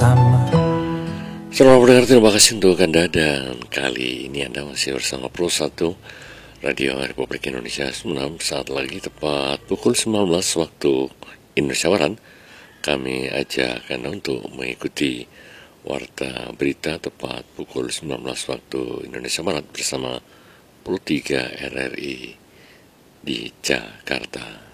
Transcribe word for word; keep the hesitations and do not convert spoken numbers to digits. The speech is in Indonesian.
bersama. Selamat mendengar, terima kasih untuk Anda. Dan kali ini Anda masih bersama Pro satu Radio Republik Indonesia. Enam saat lagi tepat pukul sembilan belas waktu Indonesia Barat, kami ajak Anda untuk mengikuti Warta Berita tepat pukul sembilan belas waktu Indonesia Barat bersama Pro tiga R R I di Jakarta.